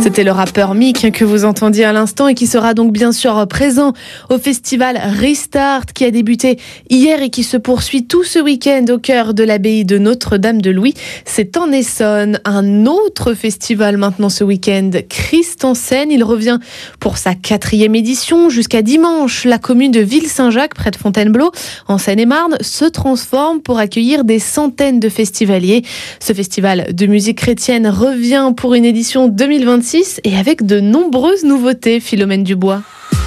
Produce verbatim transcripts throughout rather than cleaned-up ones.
C'était le rappeur Meek que vous entendiez à l'instant et qui sera donc bien sûr présent au festival Restart qui a débuté hier et qui se poursuit tout ce week-end au cœur de l'abbaye de Notre-Dame-de-Louis. C'est en Essonne. Un autre festival maintenant ce week-end, Christ en scène. Il revient pour sa quatrième édition jusqu'à dimanche. La commune de Ville-Saint-Jacques, près de Fontainebleau, en Seine-et-Marne, se transforme pour accueillir des centaines de festivaliers. Ce festival de musique chrétienne revient pour une édition deux mille vingt-six et avec de nombreuses nouveautés, Philomène Dubois.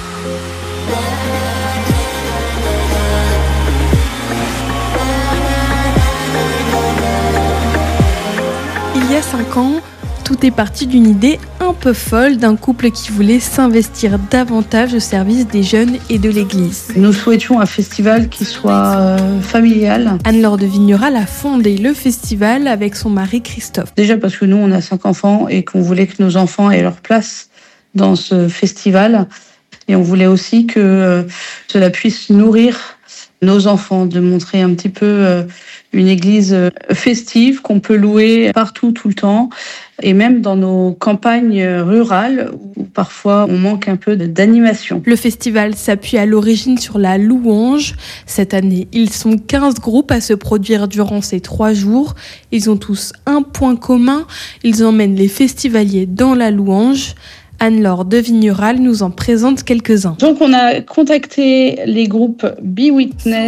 Il y a cinq ans, tout est parti d'une idée un peu folle d'un couple qui voulait s'investir davantage au service des jeunes et de l'Église. Nous souhaitions un festival qui soit euh, familial. Anne-Laure de Vigneral a fondé le festival avec son mari Christophe. Déjà parce que nous, on a cinq enfants et qu'on voulait que nos enfants aient leur place dans ce festival. Et on voulait aussi que euh, cela puisse nourrir nos enfants, de montrer un petit peu euh, une église euh, festive qu'on peut louer partout, tout le temps, et même dans nos campagnes rurales où parfois on manque un peu d'animation. Le festival s'appuie à l'origine sur la louange. Cette année, ils sont quinze groupes à se produire durant ces trois jours. Ils ont tous un point commun, ils emmènent les festivaliers dans la louange. Anne-Laure de Vigneral nous en présente quelques-uns. Donc on a contacté les groupes Be Witness,